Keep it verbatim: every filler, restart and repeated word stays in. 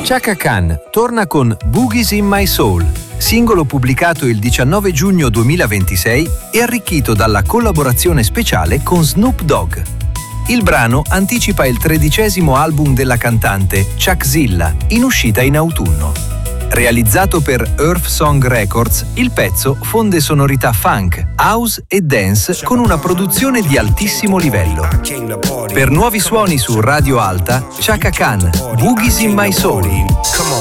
Chaka Khan torna con Boogies in My Soul, singolo pubblicato il diciannove giugno duemilaventisei e arricchito dalla collaborazione speciale con Snoop Dogg. Il brano anticipa il tredicesimo album della cantante, Chuckzilla, in uscita in autunno. Realizzato per Earth Song Records, il pezzo fonde sonorità funk, house e dance con una produzione di altissimo livello. Per nuovi suoni su Radio Alta, Chaka Khan, Boogies in My Soul.